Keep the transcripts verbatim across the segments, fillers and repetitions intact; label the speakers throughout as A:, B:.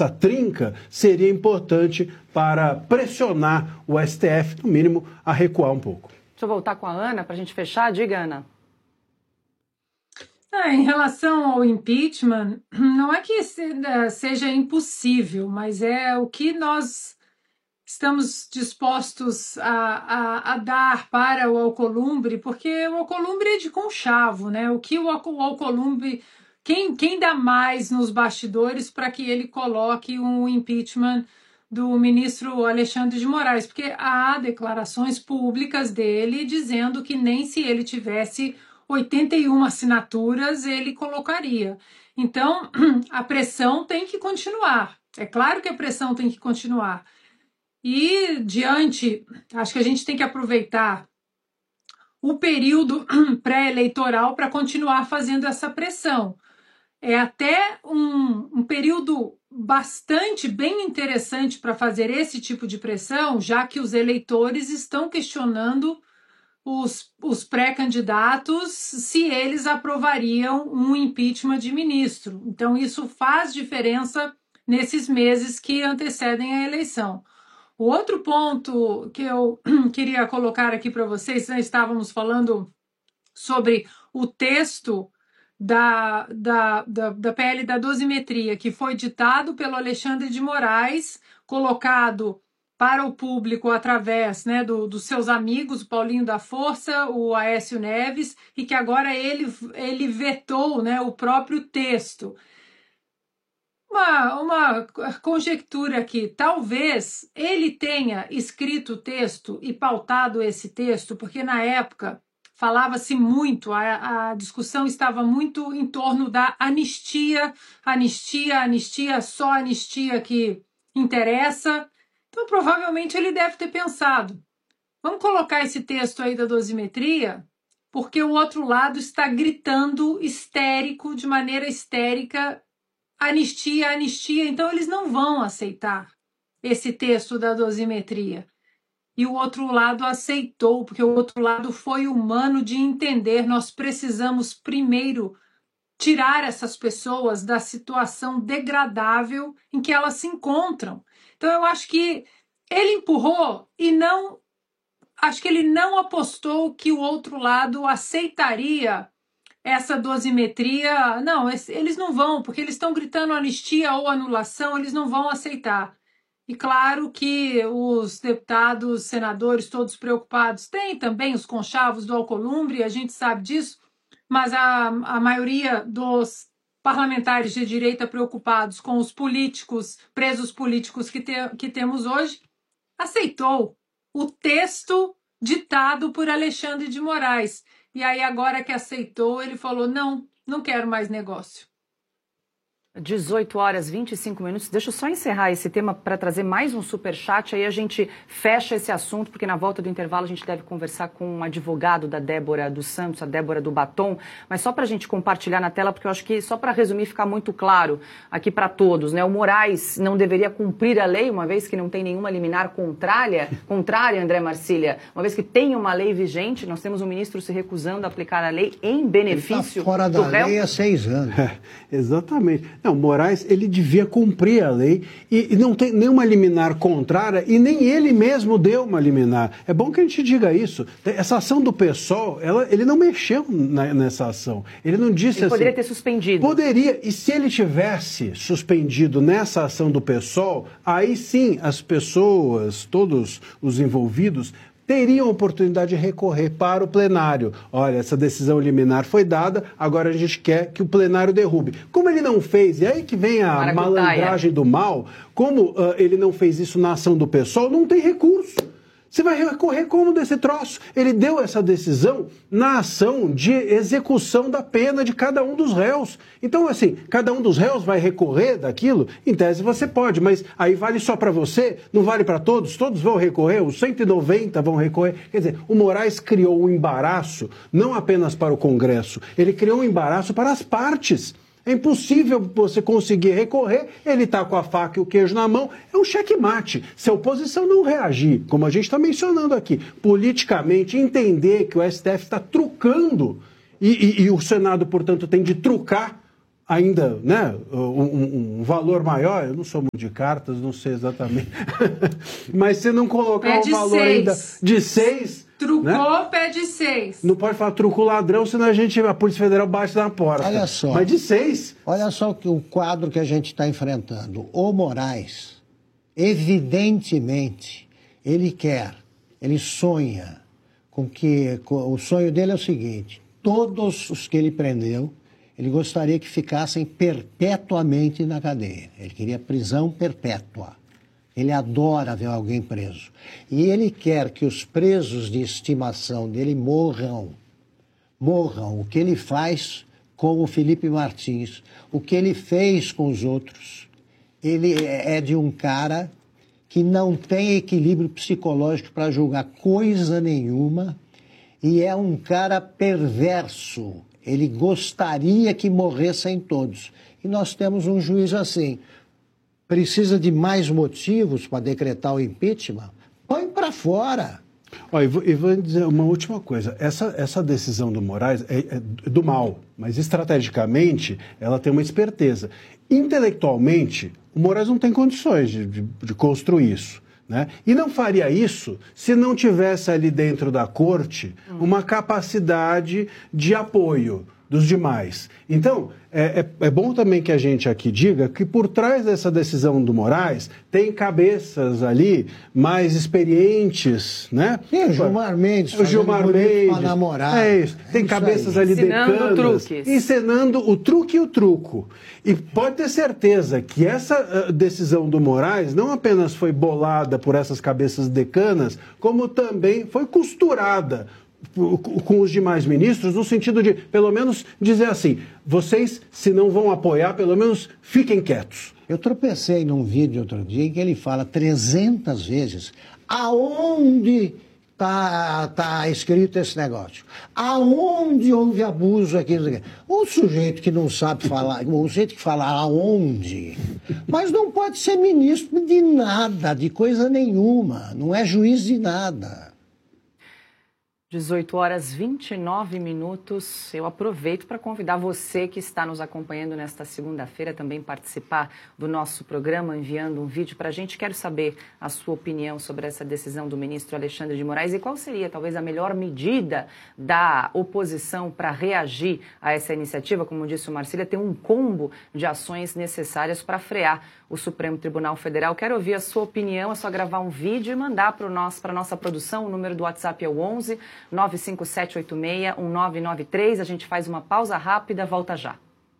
A: essa trinca seria importante para pressionar o S T F, no mínimo, a recuar um pouco.
B: Deixa eu voltar com a Ana para a gente fechar. Diga, Ana.
C: Ah, em relação ao impeachment, não é que seja impossível, mas é o que nós estamos dispostos a, a, a dar para o Alcolumbre, porque o Alcolumbre é de conchavo, né? O que o, o Alcolumbre, quem, quem dá mais nos bastidores para que ele coloque um impeachment do ministro Alexandre de Moraes? Porque há declarações públicas dele dizendo que nem se ele tivesse oitenta e uma assinaturas ele colocaria. Então, a pressão tem que continuar. É claro que a pressão tem que continuar. E, diante, acho que a gente tem que aproveitar o período pré-eleitoral para continuar fazendo essa pressão. É até um, um período bastante, bem interessante para fazer esse tipo de pressão, já que os eleitores estão questionando os, os pré-candidatos se eles aprovariam um impeachment de ministro. Então, isso faz diferença nesses meses que antecedem a eleição. O outro ponto que eu queria colocar aqui para vocês, nós estávamos falando sobre o texto da, da, da, da P L da dosimetria, que foi ditado pelo Alexandre de Moraes, colocado para o público através, né, do, dos seus amigos, o Paulinho da Força, o Aécio Neves, e que agora ele, ele vetou, né, o próprio texto. Uma, uma conjectura aqui, talvez ele tenha escrito o texto e pautado esse texto, porque na época falava-se muito, a, a discussão estava muito em torno da anistia, anistia, anistia, só anistia que interessa. Então, provavelmente, ele deve ter pensado, vamos colocar esse texto aí da dosimetria, porque o outro lado está gritando histérico, de maneira histérica, anistia, anistia, então eles não vão aceitar esse texto da dosimetria. E o outro lado aceitou, porque o outro lado foi humano de entender, nós precisamos primeiro tirar essas pessoas da situação degradável em que elas se encontram. Então eu acho que ele empurrou e não, acho que ele não apostou que o outro lado aceitaria essa dosimetria. Não, eles não vão, porque eles estão gritando anistia ou anulação, eles não vão aceitar. E claro que os deputados, senadores, todos preocupados, tem também os conchavos do Alcolumbre, a gente sabe disso, mas a, a maioria dos parlamentares de direita preocupados com os políticos, presos políticos que, te, que temos hoje, aceitou o texto ditado por Alexandre de Moraes. E aí agora que aceitou, ele falou, não, não quero mais negócio.
B: dezoito horas e vinte e cinco minutos. Deixa eu só encerrar esse tema para trazer mais um superchat, aí a gente fecha esse assunto, porque na volta do intervalo a gente deve conversar com um advogado da Débora dos Santos, a Débora do Batom, mas só para a gente compartilhar na tela, porque eu acho que, só para resumir, ficar muito claro aqui para todos, né? O Moraes não deveria cumprir a lei, uma vez que não tem nenhuma liminar contrária, contrária, André Marcília, uma vez que tem uma lei vigente, nós temos um ministro se recusando a aplicar a lei em benefício
D: Ele tá fora
B: do
D: da
B: réu.
D: lei há seis anos.
A: É, exatamente. Não, Moraes, ele devia cumprir a lei e, e não tem nenhuma liminar contrária e nem ele mesmo deu uma liminar. É bom que a gente diga isso. Essa ação do PSOL, ela, ele não mexeu na, nessa ação. Ele não disse
B: ele
A: assim...
B: poderia ter suspendido.
A: Poderia. E se ele tivesse suspendido nessa ação do PSOL, aí sim as pessoas, todos os envolvidos, teriam a oportunidade de recorrer para o plenário. Olha, essa decisão liminar foi dada, agora a gente quer que o plenário derrube. Como ele não fez, e aí que vem a
B: Maracutaia.
A: malandragem do mal, como uh, ele não fez isso na ação do PSOL, não tem recurso. Você vai recorrer como desse troço? Ele deu essa decisão na ação de execução da pena de cada um dos réus. Então, assim, cada um dos réus vai recorrer daquilo? Em tese você pode, mas aí vale só para você? Não vale para todos? Todos vão recorrer? Os cento e noventa vão recorrer? Quer dizer, o Moraes criou um embaraço, não apenas para o Congresso, ele criou um embaraço para as partes. É impossível você conseguir recorrer, ele está com a faca e o queijo na mão, é um checkmate. Se a oposição não reagir, como a gente está mencionando aqui, politicamente, entender que o S T F está trucando e, e, e o Senado, portanto, tem de trucar ainda, né, um, um valor maior, eu não sou muito de cartas, não sei exatamente, mas se não colocar um valor seis. ainda de seis...
C: Trucou,
A: né?
C: pede seis.
A: Não pode falar truco ladrão, senão a gente, a Polícia Federal bate na porta.
D: Olha só.
A: Mas de seis...
D: Olha só que o quadro que a gente está enfrentando. O Moraes, evidentemente, ele quer, ele sonha com que... Com, o sonho dele é o seguinte, todos os que ele prendeu, ele gostaria que ficassem perpetuamente na cadeia. Ele queria prisão perpétua. Ele adora ver alguém preso. E ele quer que os presos de estimação dele morram. Morram. O que ele faz com o Felipe Martins, o que ele fez com os outros. Ele é de um cara que não tem equilíbrio psicológico para julgar coisa nenhuma e é um cara perverso. Ele gostaria que morressem todos. E nós temos um juiz assim. Precisa de mais motivos para decretar o impeachment? Põe para fora.
A: Olha, e vou, e vou dizer uma última coisa. Essa, essa decisão do Moraes é, é do mal, mas estrategicamente ela tem uma esperteza. Intelectualmente, o Moraes não tem condições de, de, de construir isso. Né? E não faria isso se não tivesse ali dentro da corte uma capacidade de apoio dos demais. Então, é, é, é bom também que a gente aqui diga que por trás dessa decisão do Moraes tem cabeças ali mais experientes, né?
D: Sim, o Gilmar Mendes,
A: o Gilmar Mendes,
D: para namorar.
A: É isso. Tem
D: é
A: cabeças
D: isso
A: ali
B: ensinando
A: decanas,
B: truques.
A: ensinando o truque e o truco. E pode ter certeza que essa uh, decisão do Moraes não apenas foi bolada por essas cabeças decanas, como também foi costurada com os demais ministros, no sentido de, pelo menos, dizer assim, vocês, se não vão apoiar, pelo menos fiquem quietos.
D: Eu tropecei num vídeo outro dia em que ele fala trezentas vezes aonde está tá escrito esse negócio, aonde houve abuso aqui. O sujeito que não sabe falar, o sujeito que fala aonde, mas não pode ser ministro de nada, de coisa nenhuma, não é juiz de nada.
B: dezoito horas e vinte e nove minutos. Eu aproveito para convidar você que está nos acompanhando nesta segunda-feira também participar do nosso programa, enviando um vídeo para a gente. Quero saber a sua opinião sobre essa decisão do ministro Alexandre de Moraes e qual seria talvez a melhor medida da oposição para reagir a essa iniciativa. Como disse o Marcília, tem um combo de ações necessárias para frear o Supremo Tribunal Federal. Quero ouvir a sua opinião, é só gravar um vídeo e mandar para a nossa produção. O número do WhatsApp é o onze nove cinco sete oito seis um nove nove três. A gente faz uma pausa rápida, volta já.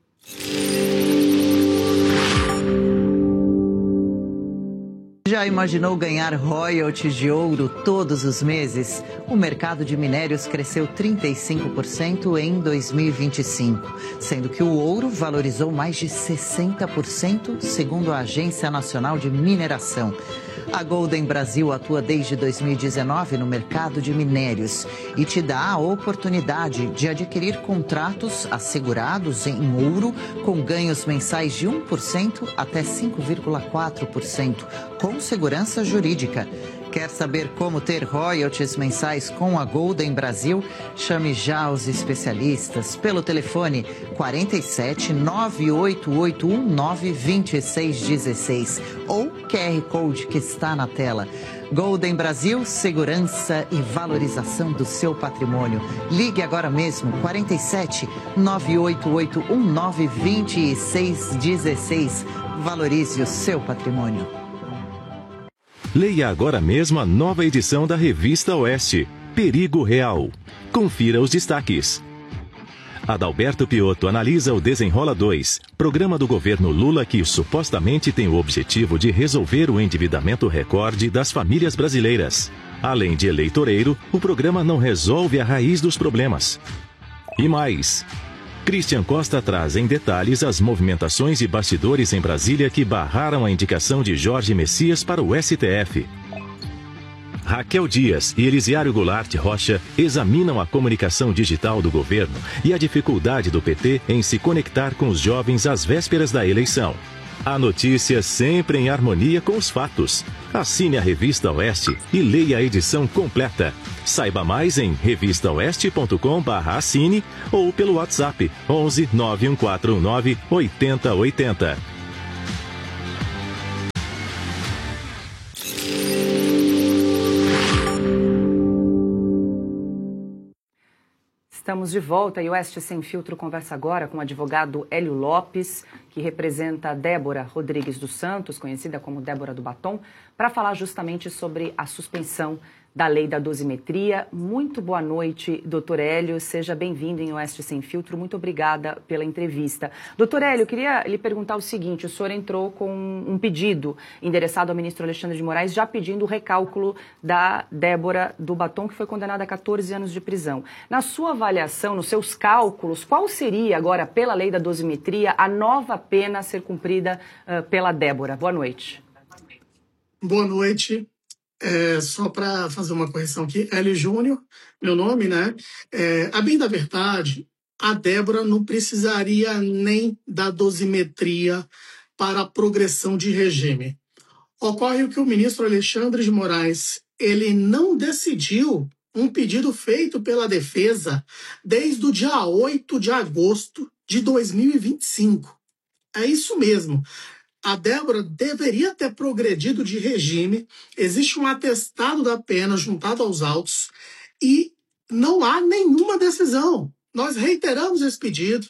E: Já imaginou ganhar royalties de ouro todos os meses? O mercado de minérios cresceu trinta e cinco por cento em dois mil e vinte e cinco, sendo que o ouro valorizou mais de sessenta por cento, segundo a Agência Nacional de Mineração. A Golden Brasil atua desde dois mil e dezenove no mercado de minérios e te dá a oportunidade de adquirir contratos assegurados em ouro com ganhos mensais de um por cento até cinco vírgula quatro por cento, com segurança jurídica. Quer saber como ter royalties mensais com a Golden Brasil? Chame já os especialistas pelo telefone quarenta e sete, nove oito oito um nove, dois seis um seis ou Q R Code que está na tela. Golden Brasil, segurança e valorização do seu patrimônio. Ligue agora mesmo, quarenta e sete, nove oito oito um nove, dois seis um seis. Valorize o seu patrimônio.
F: Leia agora mesmo a nova edição da Revista Oeste, Perigo Real. Confira os destaques. Adalberto Piotto analisa o Desenrola dois, programa do governo Lula que supostamente tem o objetivo de resolver o endividamento recorde das famílias brasileiras. Além de eleitoreiro, o programa não resolve a raiz dos problemas. E mais... Christian Costa traz em detalhes as movimentações e bastidores em Brasília que barraram a indicação de Jorge Messias para o S T F. Raquel Dias e Elisiário Goulart Rocha examinam a comunicação digital do governo e a dificuldade do P T em se conectar com os jovens às vésperas da eleição. A notícia sempre em harmonia com os fatos. Assine a Revista Oeste e leia a edição completa. Saiba mais em revista oeste ponto com barra assine ou pelo WhatsApp onze nove um quatro nove oito zero oito zero.
B: Estamos de volta e o Oeste Sem Filtro conversa agora com o advogado Hélio Lopes, que representa a Débora Rodrigues dos Santos, conhecida como Débora do Batom, para falar justamente sobre a suspensão da lei da dosimetria. Muito boa noite, doutor Hélio. Seja bem-vindo em Oeste Sem Filtro. Muito obrigada pela entrevista. Doutor Hélio, eu queria lhe perguntar o seguinte. O senhor entrou com um pedido endereçado ao ministro Alexandre de Moraes, já pedindo o recálculo da Débora do Batom, que foi condenada a quatorze anos de prisão. Na sua avaliação, nos seus cálculos, qual seria agora, pela lei da dosimetria, a nova pena a ser cumprida uh, pela Débora? Boa noite.
G: Boa noite. É, só para fazer uma correção aqui, Hélio Júnior, meu nome, né? É, a bem da verdade, a Débora não precisaria nem da dosimetria para a progressão de regime. Ocorre que o ministro Alexandre de Moraes, ele não decidiu um pedido feito pela defesa desde o dia oito de agosto de dois mil e vinte e cinco. É isso mesmo. A Débora deveria ter progredido de regime, existe um atestado da pena juntado aos autos e não há nenhuma decisão. Nós reiteramos esse pedido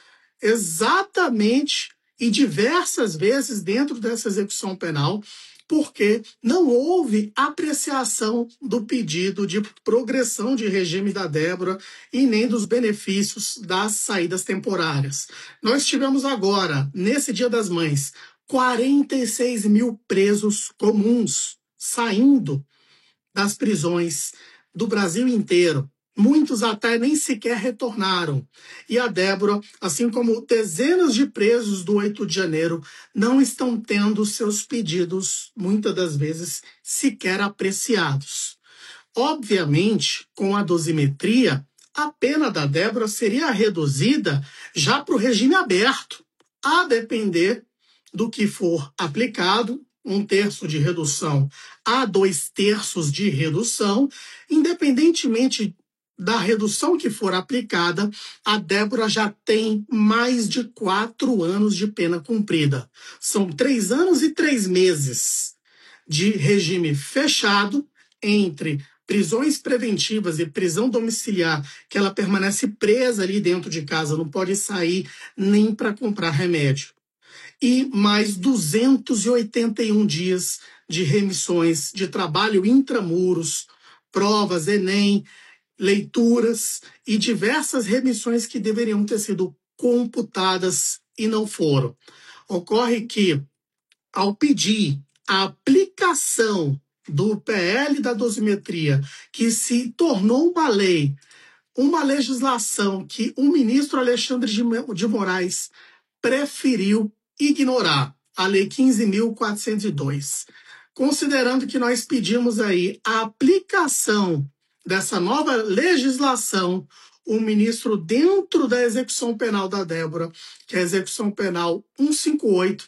G: exatamente e diversas vezes dentro dessa execução penal, porque não houve apreciação do pedido de progressão de regime da Débora e nem dos benefícios das saídas temporárias. Nós tivemos agora, nesse Dia das Mães, quarenta e seis mil presos comuns saindo das prisões do Brasil inteiro. Muitos até nem sequer retornaram. E a Débora, assim como dezenas de presos do oito de janeiro, não estão tendo seus pedidos, muitas das vezes, sequer apreciados. Obviamente, com a dosimetria, a pena da Débora seria reduzida já para o regime aberto, a depender do que for aplicado, um terço de redução a dois terços de redução, independentemente da redução que for aplicada, a Débora já tem mais de quatro anos de pena cumprida. São três anos e três meses de regime fechado entre prisões preventivas e prisão domiciliar, que ela permanece presa ali dentro de casa, não pode sair nem para comprar remédio. E mais duzentos e oitenta e um dias de remissões de trabalho intramuros, provas, Enem, leituras e diversas remissões que deveriam ter sido computadas e não foram. Ocorre que, ao pedir a aplicação do P L da dosimetria, que se tornou uma lei, uma legislação que o ministro Alexandre de Moraes preferiu ignorar, a Lei quinze mil quatrocentos e dois. Considerando que nós pedimos aí a aplicação dessa nova legislação, o ministro, dentro da execução penal da Débora, que é a execução penal cento e cinquenta e oito,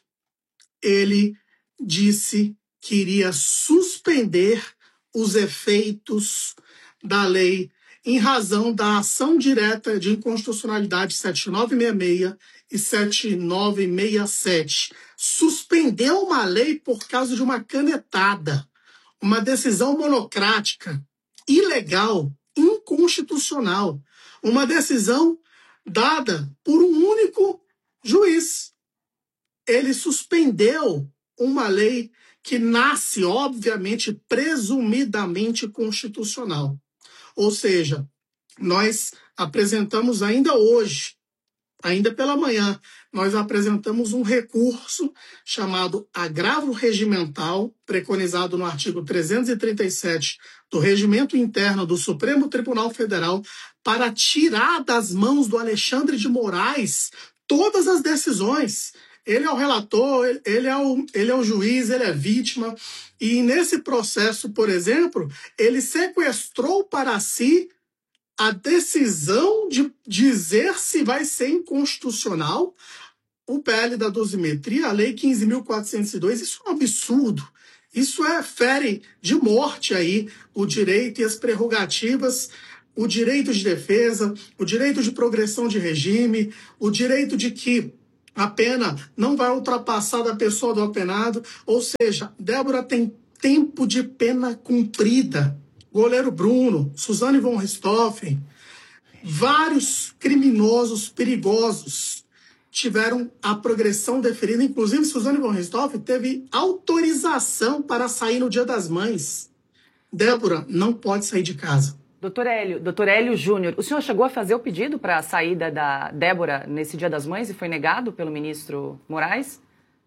G: ele disse que iria suspender os efeitos da lei em razão da ação direta de inconstitucionalidade sete mil novecentos e sessenta e seis e sete mil novecentos e sessenta e sete. Suspendeu uma lei por causa de uma canetada, uma decisão monocrática, ilegal, inconstitucional, uma decisão dada por um único juiz. Ele suspendeu uma lei que nasce, obviamente, presumidamente constitucional. Ou seja, nós apresentamos ainda hoje, ainda pela manhã, nós apresentamos um recurso chamado agravo regimental, preconizado no artigo trezentos e trinta e sete do Regimento Interno do Supremo Tribunal Federal, para tirar das mãos do Alexandre de Moraes todas as decisões. Ele é o relator, ele é o, ele é o juiz, ele é vítima. E nesse processo, por exemplo, ele sequestrou para si a decisão de dizer se vai ser inconstitucional o P L da dosimetria, a Lei quinze mil quatrocentos e dois, isso é um absurdo. Isso é fere de morte aí o direito e as prerrogativas, o direito de defesa, o direito de progressão de regime, o direito de que a pena não vai ultrapassar da pessoa do apenado. Ou seja, Débora tem tempo de pena cumprida. Goleiro Bruno, Suzane von Richthofen, vários criminosos perigosos tiveram a progressão deferida. Inclusive, Suzane von Richthofen teve autorização para sair no Dia das Mães. Débora não pode sair de casa.
B: Doutor Hélio, doutor Hélio Júnior, o senhor chegou a fazer o pedido para a saída da Débora nesse Dia das Mães e foi negado pelo ministro Moraes?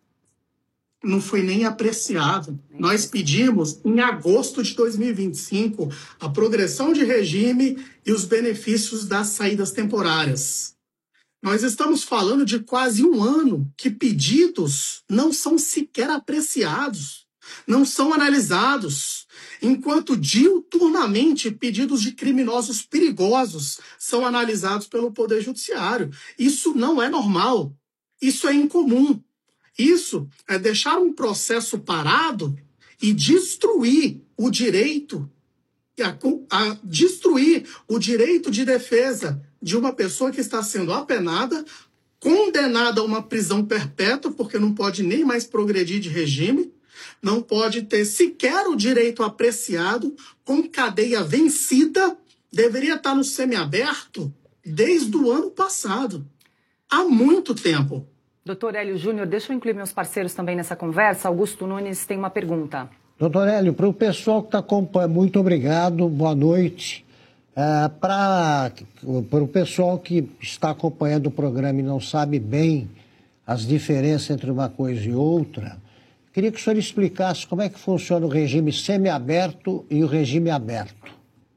G: Não foi nem apreciado. Nem Nós pedimos, em agosto de dois mil e vinte e cinco, a progressão de regime e os benefícios das saídas temporárias. Nós estamos falando de quase um ano que pedidos não são sequer apreciados, não são analisados, enquanto diuturnamente pedidos de criminosos perigosos são analisados pelo Poder Judiciário. Isso não é normal, isso é incomum. Isso é deixar um processo parado e destruir o direito, a, a destruir o direito de defesa de uma pessoa que está sendo apenada, condenada a uma prisão perpétua, porque não pode nem mais progredir de regime, não pode ter sequer o direito apreciado, com cadeia vencida, deveria estar no semiaberto desde o ano passado, há muito tempo.
B: Doutor Hélio Júnior, deixa eu incluir meus parceiros também nessa conversa. Augusto Nunes tem uma pergunta.
D: Doutor Hélio, para o pessoal que está acompanhando, muito obrigado, boa noite. É, para o pessoal que está acompanhando o programa e não sabe bem as diferenças entre uma coisa e outra, queria que o senhor explicasse como é que funciona o regime semiaberto e o regime aberto.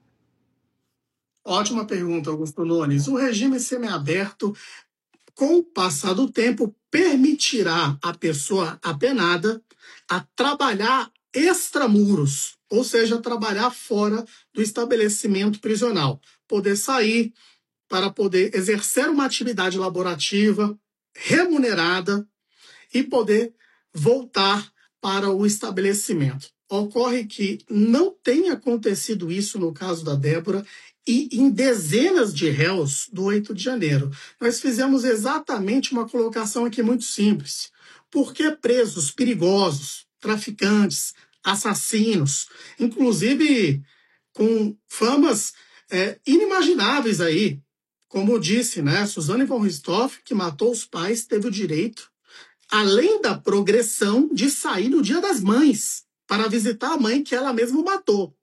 G: Ótima pergunta, Augusto Nunes. O regime semiaberto, com o passar do tempo, permitirá à pessoa apenada a trabalhar extramuros, ou seja, trabalhar fora do estabelecimento prisional, poder sair para poder exercer uma atividade laborativa remunerada e poder voltar para o estabelecimento. Ocorre que não tem acontecido isso no caso da Débora e em dezenas de réus do oito de janeiro. Nós fizemos exatamente uma colocação aqui muito simples. Por que presos perigosos, traficantes, assassinos, inclusive com famas é, inimagináveis aí, como disse, né, Suzane von Richthofen, que matou os pais, teve o direito, além da progressão, de sair no Dia das Mães, para visitar a mãe que ela mesma matou.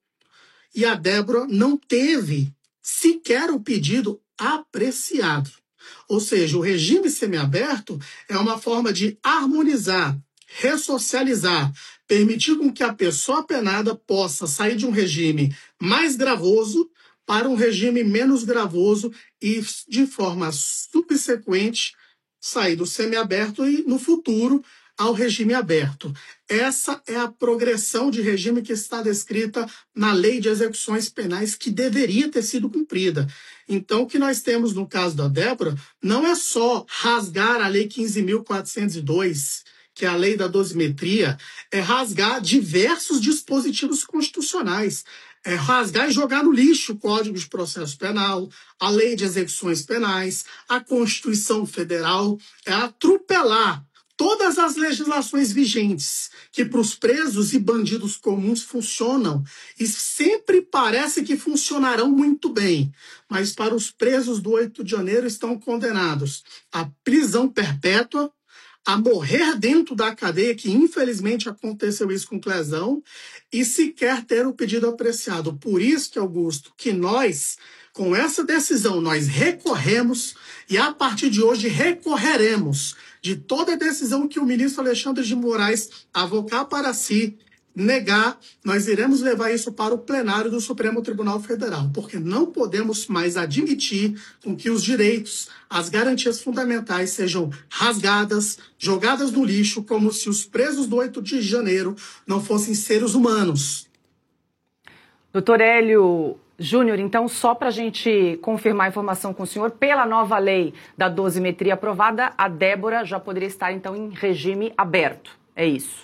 G: E a Débora não teve sequer o pedido apreciado. Ou seja, o regime semiaberto é uma forma de harmonizar, ressocializar, permitir com que a pessoa apenada possa sair de um regime mais gravoso para um regime menos gravoso e, de forma subsequente, sair do semiaberto e, no futuro, ao regime aberto. Essa é a progressão de regime que está descrita na Lei de Execuções Penais, que deveria ter sido cumprida. Então, o que nós temos no caso da Débora não é só rasgar a Lei quinze mil quatrocentos e dois, que é a lei da dosimetria, é rasgar diversos dispositivos constitucionais, é rasgar e jogar no lixo o Código de Processo Penal, a Lei de Execuções Penais, a Constituição Federal, é atropelar todas as legislações vigentes que para os presos e bandidos comuns funcionam e sempre parece que funcionarão muito bem, mas para os presos do oito de janeiro estão condenados à prisão perpétua, a morrer dentro da cadeia, que infelizmente aconteceu isso com Clezão, e sequer ter o pedido apreciado. Por isso que, Augusto, que nós, com essa decisão, nós recorremos e a partir de hoje recorreremos de toda a decisão que o ministro Alexandre de Moraes avocar para si, negar, nós iremos levar isso para o plenário do Supremo Tribunal Federal, porque não podemos mais admitir com que os direitos, as garantias fundamentais sejam rasgadas, jogadas no lixo, como se os presos do oito de janeiro não fossem seres humanos.
B: Doutor Hélio Júnior, então, só para a gente confirmar a informação com o senhor, pela nova lei da dosimetria aprovada, a Débora já poderia estar, então, em regime aberto. É isso.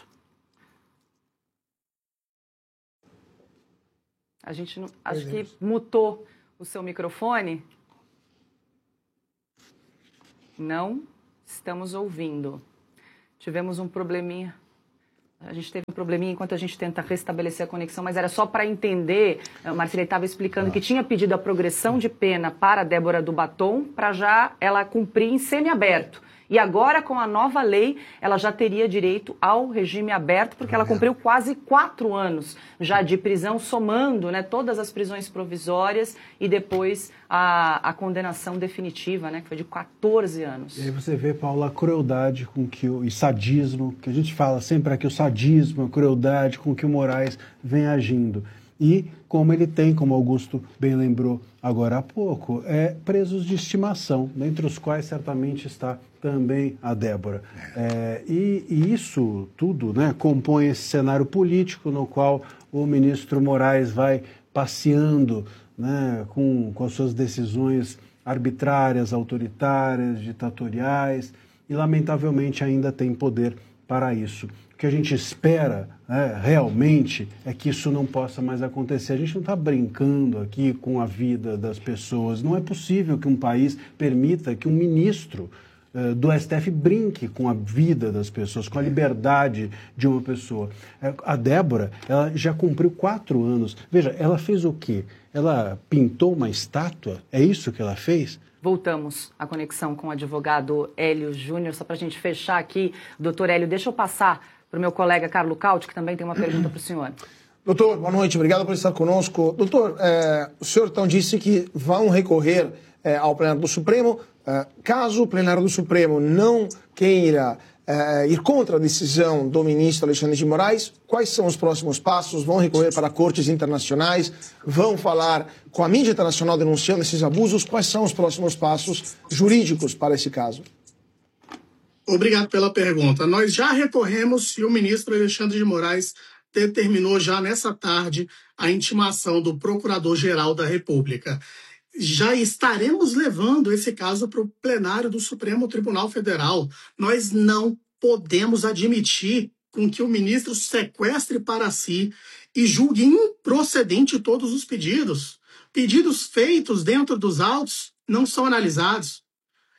B: A gente não, acho que mutou o seu microfone. Não estamos ouvindo. Tivemos um probleminha. A gente teve um probleminha enquanto a gente tenta restabelecer a conexão, mas era só para entender. O Marcelo estava explicando ah. que tinha pedido a progressão de pena para a Débora do Batom, para já ela cumprir em semiaberto. E agora, com a nova lei, ela já teria direito ao regime aberto, porque ela cumpriu quase quatro anos já de prisão, somando, né, todas as prisões provisórias e depois a, a condenação definitiva, né, que foi de quatorze anos.
A: E aí você vê, Paula, a crueldade com que o, e sadismo, que a gente fala sempre aqui, o sadismo, a crueldade com que o Moraes vem agindo. E como ele tem, como Augusto bem lembrou agora há pouco, é presos de estimação, dentre os quais certamente está também a Débora. É, e, e isso tudo, né, compõe esse cenário político no qual o ministro Moraes vai passeando, né, com, com as suas decisões arbitrárias, autoritárias, ditatoriais, e lamentavelmente ainda tem poder para isso. O que a gente espera, né, realmente é que isso não possa mais acontecer. A gente não está brincando aqui com a vida das pessoas. Não é possível que um país permita que um ministro uh, do S T F brinque com a vida das pessoas, com a liberdade de uma pessoa. A Débora, ela já cumpriu quatro anos. Veja, ela fez o quê? Ela pintou uma estátua? É isso que ela fez?
B: Voltamos à conexão com o advogado Hélio Júnior. Só para a gente fechar aqui, doutor Hélio, deixa eu passar para o meu colega Carlos Cauti, que também tem uma pergunta para o senhor.
H: Doutor, boa noite, obrigado por estar conosco. Doutor, é, o senhor então disse que vão recorrer é, ao plenário do Supremo. É, caso o plenário do Supremo não queira é, ir contra a decisão do ministro Alexandre de Moraes, quais são os próximos passos? Vão recorrer para cortes internacionais? Vão falar com a mídia internacional denunciando esses abusos? Quais são os próximos passos jurídicos para esse caso?
G: Obrigado pela pergunta. Nós já recorremos e o ministro Alexandre de Moraes determinou já nessa tarde a intimação do Procurador-Geral da República. Já estaremos levando esse caso para o plenário do Supremo Tribunal Federal. Nós não podemos admitir com que o ministro sequestre para si e julgue improcedente todos os pedidos. Pedidos feitos dentro dos autos não são analisados.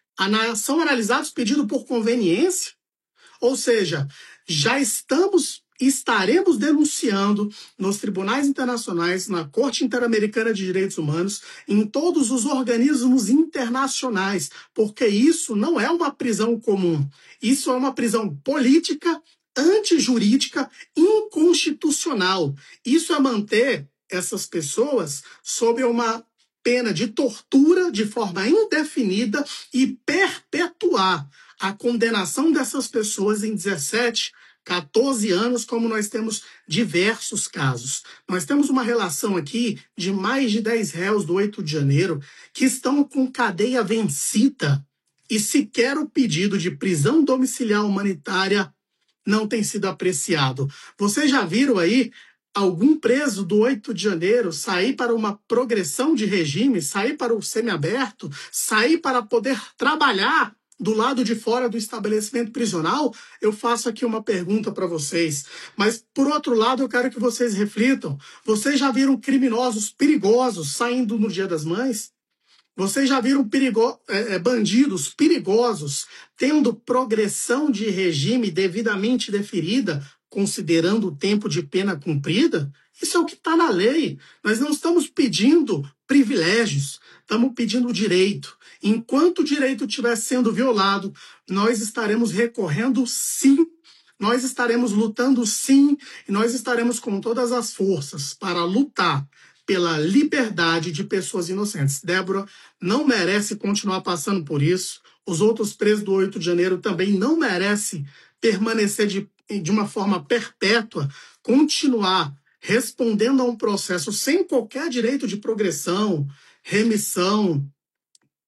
G: São analisados pedidos por conveniência, ou seja, já estamos, estaremos denunciando nos tribunais internacionais, na Corte Interamericana de Direitos Humanos, em todos os organismos internacionais, porque isso não é uma prisão comum, isso é uma prisão política, antijurídica, inconstitucional. Isso é manter essas pessoas sob uma pena de tortura de forma indefinida e perpetuar a condenação dessas pessoas em dezessete, quatorze anos, como nós temos diversos casos. Nós temos uma relação aqui de mais de dez réus do oito de janeiro que estão com cadeia vencida e sequer o pedido de prisão domiciliar humanitária não tem sido apreciado. Vocês já viram aí algum preso do oito de janeiro sair para uma progressão de regime, sair para o semiaberto, sair para poder trabalhar do lado de fora do estabelecimento prisional? Eu faço aqui uma pergunta para vocês. Mas, por outro lado, eu quero que vocês reflitam. Vocês já viram criminosos perigosos saindo no Dia das Mães? Vocês já viram perigo... é, bandidos perigosos tendo progressão de regime devidamente deferida, considerando o tempo de pena cumprida? Isso é o que está na lei. Nós não estamos pedindo privilégios, estamos pedindo direito. Enquanto o direito estiver sendo violado, nós estaremos recorrendo sim, nós estaremos lutando sim, e nós estaremos com todas as forças para lutar pela liberdade de pessoas inocentes. Débora não merece continuar passando por isso. Os outros presos do oito de janeiro também não merecem permanecer de de uma forma perpétua, continuar respondendo a um processo sem qualquer direito de progressão, remissão,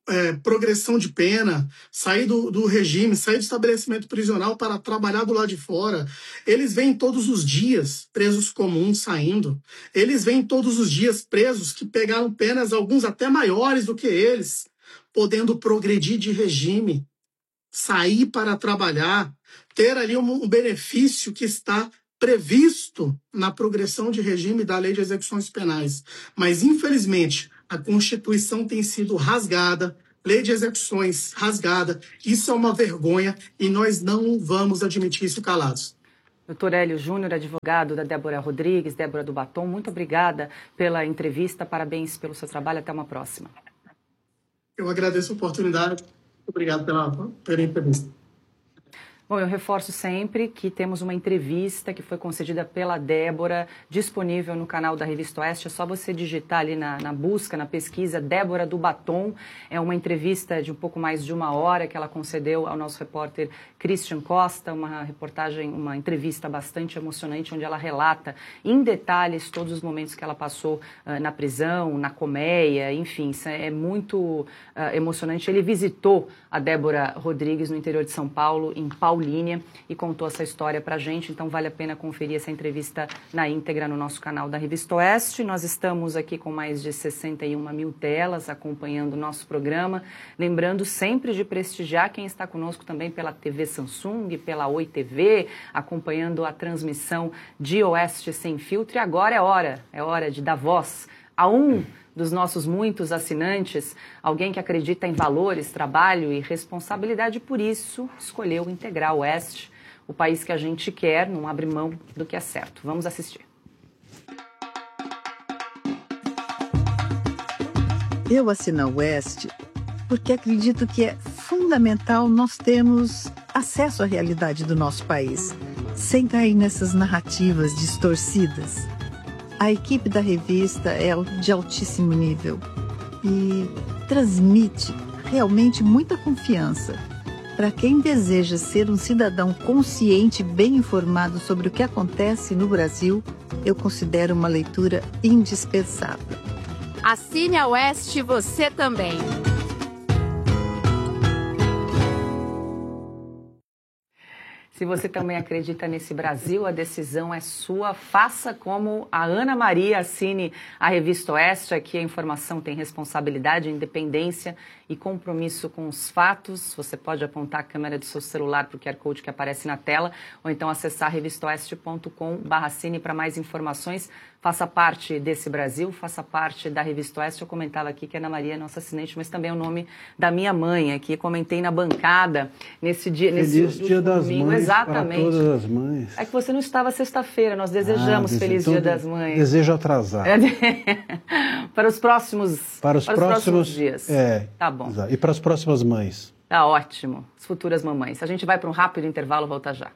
G: é, progressão de pena, sair do, do regime, sair do estabelecimento prisional para trabalhar do lado de fora. Eles vêm todos os dias presos comuns saindo. Eles vêm todos os dias presos que pegaram penas, alguns até maiores do que eles, podendo progredir de regime, sair para trabalhar, ter ali um, um benefício que está previsto na progressão de regime da Lei de Execuções Penais. Mas, infelizmente, a Constituição tem sido rasgada, Lei de Execuções rasgada. Isso é uma vergonha e nós não vamos admitir isso calados.
B: Doutor Hélio Júnior, advogado da Débora Rodrigues, Débora do Batom, muito obrigada pela entrevista, parabéns pelo seu trabalho, até uma próxima.
G: Eu agradeço a oportunidade, obrigado pela, pela entrevista.
B: Bom, eu reforço sempre que temos uma entrevista que foi concedida pela Débora, disponível no canal da Revista Oeste. É só você digitar ali na, na busca, na pesquisa, Débora do Batom. É uma entrevista de um pouco mais de uma hora que ela concedeu ao nosso repórter Christian Costa, uma reportagem, uma entrevista bastante emocionante, onde ela relata em detalhes todos os momentos que ela passou uh, na prisão, na colmeia, enfim, isso é muito uh, emocionante. Ele visitou a Débora Rodrigues no interior de São Paulo, em Paulínia, e contou essa história pra gente, então vale a pena conferir essa entrevista na íntegra no nosso canal da Revista Oeste. Nós estamos aqui com mais de sessenta e uma mil telas acompanhando o nosso programa, lembrando sempre de prestigiar quem está conosco também pela T V Samsung, pela Oi T V, acompanhando a transmissão de Oeste Sem Filtro. E agora é hora, é hora de dar voz a um dos nossos muitos assinantes, alguém que acredita em valores, trabalho e responsabilidade, por isso escolheu integrar o Oeste, o país que a gente quer, não abre mão do que é certo. Vamos assistir.
I: Eu assino a Oeste porque acredito que é fundamental nós termos acesso à realidade do nosso país, sem cair nessas narrativas distorcidas. A equipe da revista é de altíssimo nível e transmite realmente muita confiança. Para quem deseja ser um cidadão consciente e bem informado sobre o que acontece no Brasil, eu considero uma leitura indispensável.
J: Assine a Oeste você também.
B: Se você também acredita nesse Brasil, a decisão é sua. Faça como a Ana Maria, assine a Revista Oeste. Aqui a informação tem responsabilidade, independência e compromisso com os fatos. Você pode apontar a câmera do seu celular para o Q R Code que aparece na tela ou então acessar revista oeste ponto com barra assine para mais informações. Faça parte desse Brasil, faça parte da Revista Oeste. Eu comentava aqui que a Ana Maria é nossa assinante, mas também é o nome da minha mãe aqui. Comentei na bancada nesse dia.
A: Feliz
B: nesse
A: Dia das
B: domingo.
A: Mães.
B: Exatamente.
A: Para todas as mães.
B: É que você não estava sexta-feira, nós desejamos
A: ah,
B: Feliz
A: então
B: Dia das Mães.
A: Desejo atrasar.
B: para os próximos,
A: para os,
B: para os
A: próximos,
B: próximos dias.
A: É,
B: tá bom.
A: E para as próximas mães.
B: Tá ótimo. As futuras mamães. A gente vai para um rápido intervalo, volta já.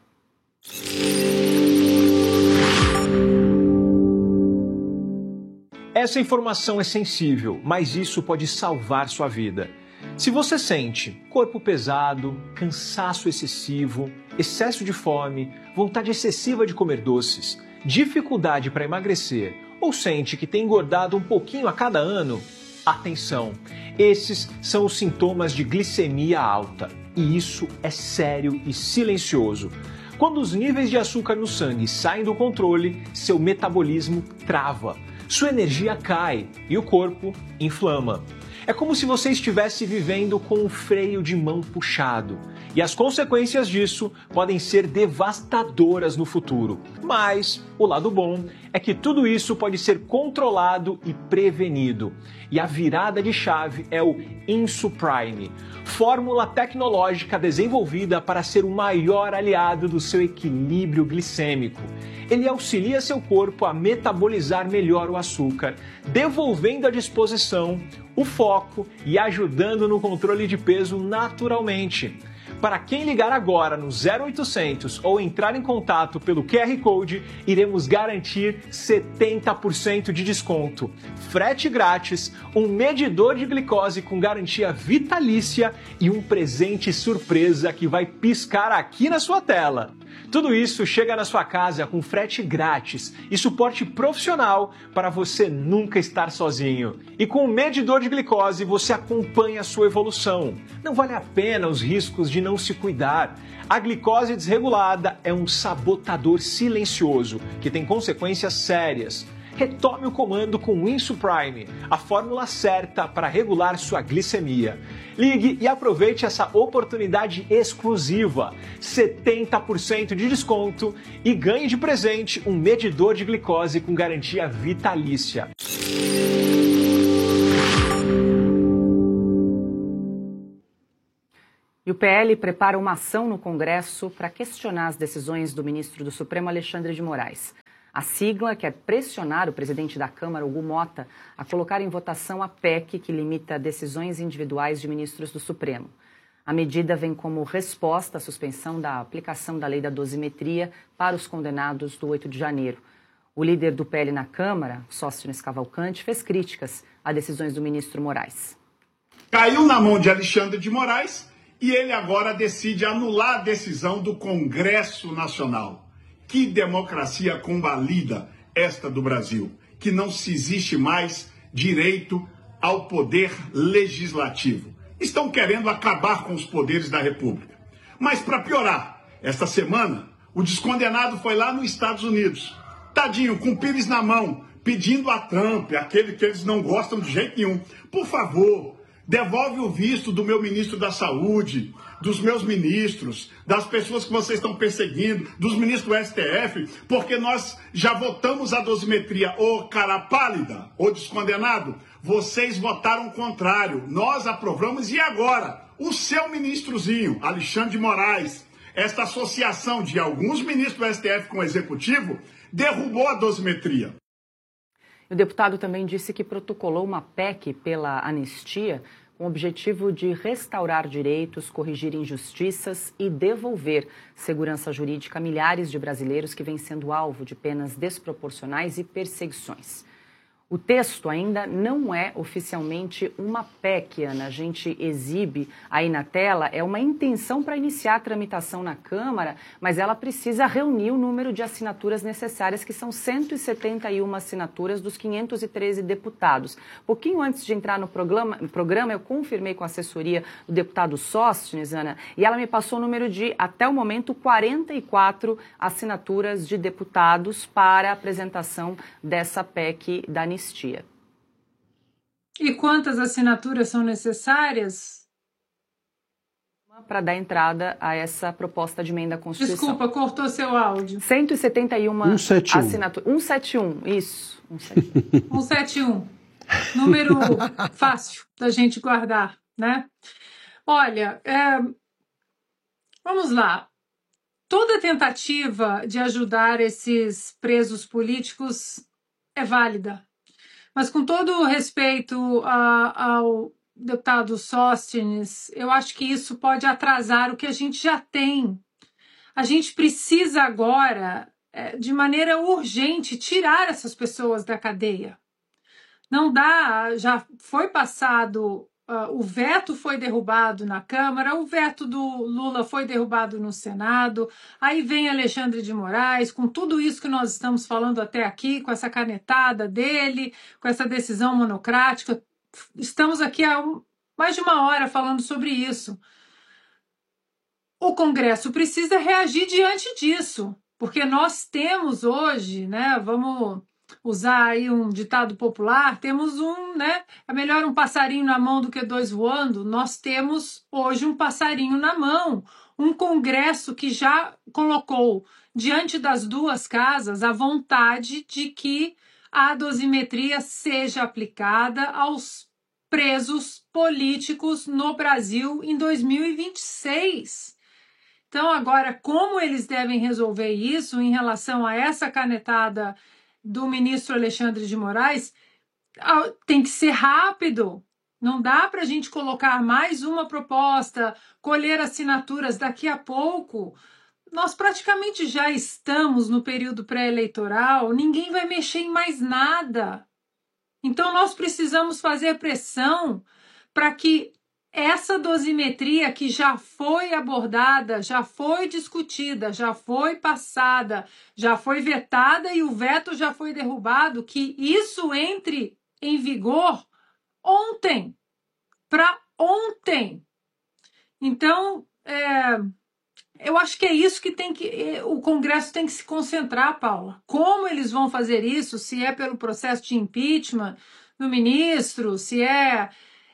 K: Essa informação é sensível, mas isso pode salvar sua vida. Se você sente corpo pesado, cansaço excessivo, excesso de fome, vontade excessiva de comer doces, dificuldade para emagrecer ou sente que tem engordado um pouquinho a cada ano, atenção! Esses são os sintomas de glicemia alta e isso é sério e silencioso. Quando os níveis de açúcar no sangue saem do controle, seu metabolismo trava, sua energia cai e o corpo inflama. É como se você estivesse vivendo com um freio de mão puxado. E as consequências disso podem ser devastadoras no futuro. Mas o lado bom é que tudo isso pode ser controlado e prevenido. E a virada de chave é o Insuprime, fórmula tecnológica desenvolvida para ser o maior aliado do seu equilíbrio glicêmico. Ele auxilia seu corpo a metabolizar melhor o açúcar, devolvendo à disposição o foco e ajudando no controle de peso naturalmente. Para quem ligar agora no zero oitocentos ou entrar em contato pelo Q R Code, iremos garantir setenta por cento de desconto, frete grátis, um medidor de glicose com garantia vitalícia e um presente surpresa que vai piscar aqui na sua tela. Tudo isso chega na sua casa com frete grátis e suporte profissional para você nunca estar sozinho. E com o medidor de glicose você acompanha a sua evolução. Não vale a pena os riscos de não se cuidar. A glicose desregulada é um sabotador silencioso que tem consequências sérias. Retome o comando com o Insuprime, a fórmula certa para regular sua glicemia. Ligue e aproveite essa oportunidade exclusiva, setenta por cento de desconto e ganhe de presente um medidor de glicose com garantia vitalícia.
B: E o P L prepara uma ação no Congresso para questionar as decisões do ministro do Supremo, Alexandre de Moraes. A sigla quer pressionar o presidente da Câmara, Hugo Mota, a colocar em votação a P E C que limita decisões individuais de ministros do Supremo. A medida vem como resposta à suspensão da aplicação da lei da dosimetria para os condenados do oito de janeiro. O líder do P L na Câmara, Sóstenes Cavalcante, fez críticas a decisões do ministro Moraes.
L: Caiu na mão de Alexandre de Moraes e ele agora decide anular a decisão do Congresso Nacional. Que democracia convalida esta do Brasil, que não se existe mais direito ao poder legislativo. Estão querendo acabar com os poderes da República. Mas para piorar, esta semana, o descondenado foi lá nos Estados Unidos, tadinho, com o pires na mão, pedindo a Trump, aquele que eles não gostam de jeito nenhum, por favor, devolve o visto do meu ministro da Saúde, dos meus ministros, das pessoas que vocês estão perseguindo, dos ministros do S T F, porque nós já votamos a dosimetria. Ô cara pálida, ô descondenado, vocês votaram contrário, nós aprovamos e agora? O seu ministrozinho, Alexandre de Moraes, esta associação de alguns ministros do S T F com o Executivo, derrubou a dosimetria.
B: O deputado também disse que protocolou uma P E C pela anistia com o objetivo de restaurar direitos, corrigir injustiças e devolver segurança jurídica a milhares de brasileiros que vêm sendo alvo de penas desproporcionais e perseguições. O texto ainda não é oficialmente uma P E C, Ana. A gente exibe aí na tela, é uma intenção para iniciar a tramitação na Câmara, mas ela precisa reunir o número de assinaturas necessárias, que são cento e setenta e uma assinaturas dos quinhentos e treze deputados. Pouquinho antes de entrar no programa, no programa, eu confirmei com a assessoria do deputado Sóstenes, Ana, e ela me passou o número de, até o momento, quarenta e quatro assinaturas de deputados para a apresentação dessa P E C da anistia.
C: E quantas assinaturas são necessárias?
B: Para dar entrada a essa proposta de emenda à Constituição.
C: Desculpa, cortou seu áudio.
B: cento e setenta e uma assinaturas. cento e setenta e um, isso.
C: cento e setenta e um. Número fácil da gente guardar, né? Olha, é... vamos lá. Toda tentativa de ajudar esses presos políticos é válida. Mas com todo o respeito a, ao deputado Sóstenes, eu acho que isso pode atrasar o que a gente já tem. A gente precisa agora, de maneira urgente, tirar essas pessoas da cadeia. Não dá, já foi passado, uh, o veto foi derrubado na Câmara, o veto do Lula foi derrubado no Senado, aí vem Alexandre de Moraes, com tudo isso que nós estamos falando até aqui, com essa canetada dele, com essa decisão monocrática. Estamos aqui há um, mais de uma hora falando sobre isso. O Congresso precisa reagir diante disso, porque nós temos hoje, né, vamos usar aí um ditado popular, temos um, né, é melhor um passarinho na mão do que dois voando. Nós temos hoje um passarinho na mão, um Congresso que já colocou diante das duas casas a vontade de que a dosimetria seja aplicada aos presos políticos no Brasil em dois mil e vinte e seis. Então, agora, como eles devem resolver isso em relação a essa canetada do ministro Alexandre de Moraes, tem que ser rápido. Não dá para a gente colocar mais uma proposta, colher assinaturas daqui a pouco. Nós praticamente já estamos no período pré-eleitoral, ninguém vai mexer em mais nada. Então, nós precisamos fazer pressão para que essa dosimetria que já foi abordada, já foi discutida, já foi passada, já foi vetada e o veto já foi derrubado, que isso entre em vigor ontem, para ontem. Então, é, eu acho que é isso que tem que o Congresso tem que se concentrar, Paula. Como eles vão fazer isso? Se é pelo processo de impeachment do ministro, se é...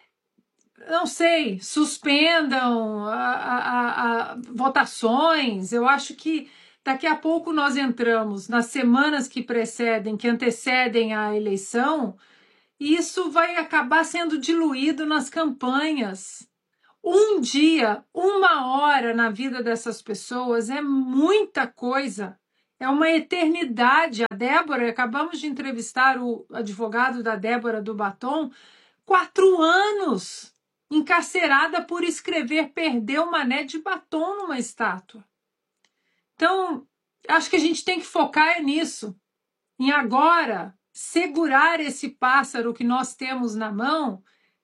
C: não sei, suspendam a, a, a, a votações. Eu acho que daqui a pouco nós entramos nas semanas que precedem, que antecedem a eleição, e isso vai acabar sendo diluído nas campanhas. Um dia, uma hora na vida dessas pessoas é muita coisa, é uma eternidade. A Débora, acabamos de entrevistar o advogado da Débora do Batom, quatro anos encarcerada por escrever "perdeu Mané de batom" numa estátua. Então, acho que a gente tem que focar nisso, em agora segurar esse pássaro que nós temos na mão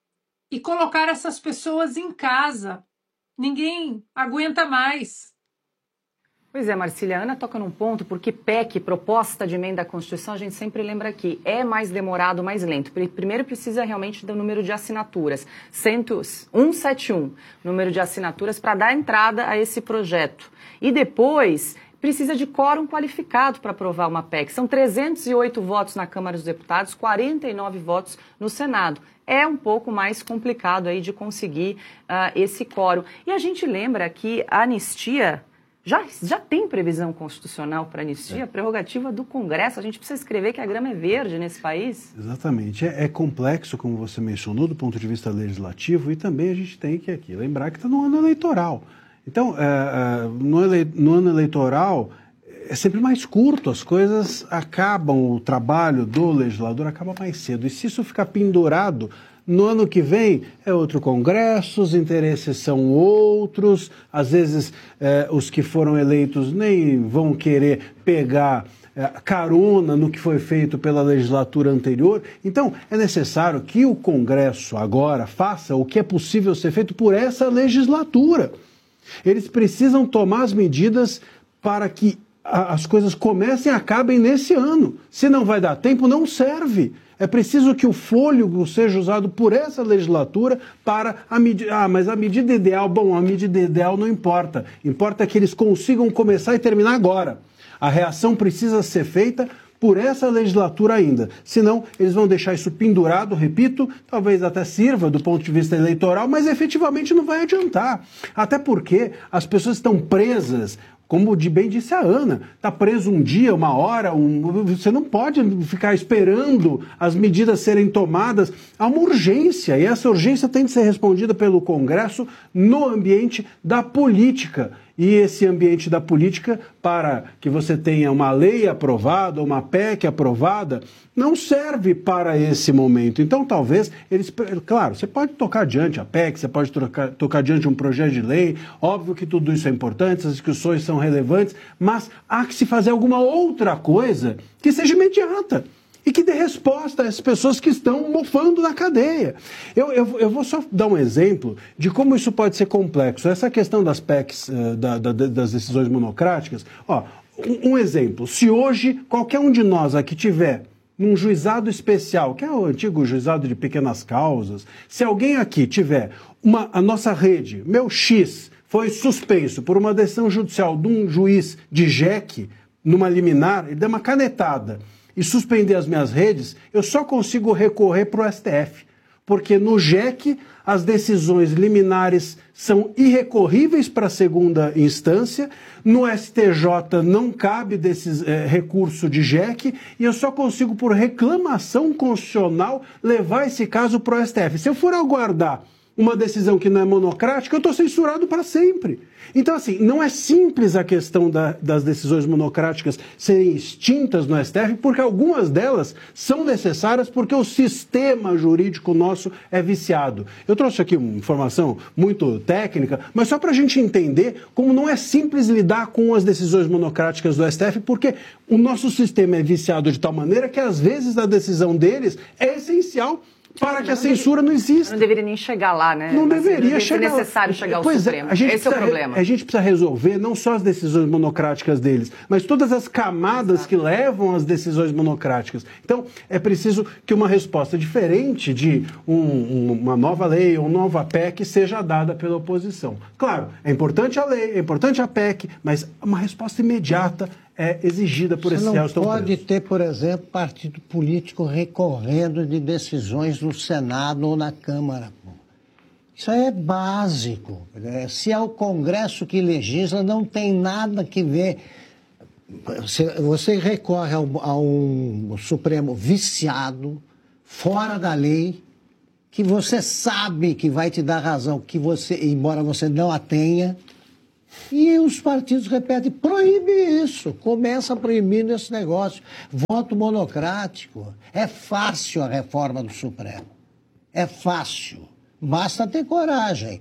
C: e colocar essas pessoas em casa. Ninguém aguenta mais.
B: Pois é, Marcília, a Ana toca num ponto, porque P E C, proposta de emenda à Constituição, a gente sempre lembra aqui, é mais demorado, mais lento. Primeiro precisa realmente do número de assinaturas, cento, cento e setenta e um, número de assinaturas para dar entrada a esse projeto. E depois precisa de quórum qualificado para aprovar uma P E C. São trezentos e oito votos na Câmara dos Deputados, quarenta e nove votos no Senado. É um pouco mais complicado aí de conseguir uh, esse quórum. E a gente lembra que a anistia... Já, já tem previsão constitucional para anistia, é. prerrogativa do Congresso. A gente precisa escrever que a grama é verde nesse país.
A: Exatamente. É, é complexo, como você mencionou, do ponto de vista legislativo, e também a gente tem que aqui lembrar que está no ano eleitoral. Então, é, é, no, ele, no ano eleitoral é sempre mais curto, as coisas acabam, o trabalho do legislador acaba mais cedo. E se isso ficar pendurado, no ano que vem é outro Congresso, os interesses são outros, às vezes eh, os que foram eleitos nem vão querer pegar eh, carona no que foi feito pela legislatura anterior. Então, é necessário que o Congresso agora faça o que é possível ser feito por essa legislatura. Eles precisam tomar as medidas para que a, as coisas comecem e acabem nesse ano. Se não vai dar tempo, não serve. É preciso que o fôlego seja usado por essa legislatura para a medida... Ah, mas a medida ideal... Bom, a medida ideal não importa. Importa que eles consigam começar e terminar agora. A reação precisa ser feita por essa legislatura ainda. Senão, eles vão deixar isso pendurado, repito, talvez até sirva do ponto de vista eleitoral, mas efetivamente não vai adiantar. Até porque as pessoas estão presas... Como de bem disse a Ana, está preso um dia, uma hora, um, você não pode ficar esperando as medidas serem tomadas. Há uma urgência, e essa urgência tem de ser respondida pelo Congresso no ambiente da política. E esse ambiente da política, para que você tenha uma lei aprovada, uma P E C aprovada, não serve para esse momento. Então, talvez, eles... Claro, você pode tocar adiante a P E C, você pode tocar, tocar adiante um projeto de lei, óbvio que tudo isso é importante, as discussões são relevantes, mas há que se fazer alguma outra coisa que seja imediata e que dê resposta a essas pessoas que estão mofando na cadeia. Eu, eu, eu vou só dar um exemplo de como isso pode ser complexo. Essa questão das P E Cs, uh, da, da, das decisões monocráticas, ó, um, um exemplo. Se hoje qualquer um de nós aqui tiver num juizado especial, que é o antigo juizado de pequenas causas, se alguém aqui tiver uma, a nossa rede, meu X, foi suspenso por uma decisão judicial de um juiz de J E C, numa liminar, ele deu uma canetada e suspender as minhas redes, eu só consigo recorrer para o S T F. Porque no J E C as decisões liminares são irrecorríveis para a segunda instância, no S T J não cabe desses, é, recurso de J E C, e eu só consigo, por reclamação constitucional, levar esse caso para o S T F. Se eu for aguardar uma decisão que não é monocrática, eu estou censurado para sempre. Então, assim, não é simples a questão da, das decisões monocráticas serem extintas no S T F, porque algumas delas são necessárias porque o sistema jurídico nosso é viciado. Eu trouxe aqui uma informação muito técnica, mas só para a gente entender como não é simples lidar com as decisões monocráticas do S T F, porque o nosso sistema é viciado de tal maneira que, às vezes, a decisão deles é essencial para que a censura não exista.
B: Não deveria nem chegar lá, né?
A: Não
B: Mas
A: deveria
B: não
A: chegar.
B: É necessário chegar ao
A: pois
B: Supremo.
A: É, a gente
B: Esse é o
A: precisa,
B: problema.
A: A gente precisa resolver não só as decisões monocráticas deles, mas todas as camadas Exato. que levam às decisões monocráticas. Então, é preciso que uma resposta diferente de um, um, uma nova lei ou nova P E C seja dada pela oposição. Claro, é importante a lei, é importante a P E C, mas uma resposta imediata é exigida por esses réus tão presos.
D: Você não pode ter, por exemplo, partido político recorrendo de decisões no Senado ou na Câmara. Isso é básico. Se é o Congresso que legisla, não tem nada que ver. Você, você recorre a um, a um Supremo viciado, fora da lei, que você sabe que vai te dar razão, que você, embora você não a tenha. E os partidos repetem, proíbe isso, começa proibindo esse negócio. Voto monocrático. É fácil a reforma do Supremo. É fácil. Basta ter coragem.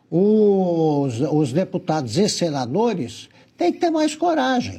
D: Os, os deputados e senadores têm que ter mais coragem.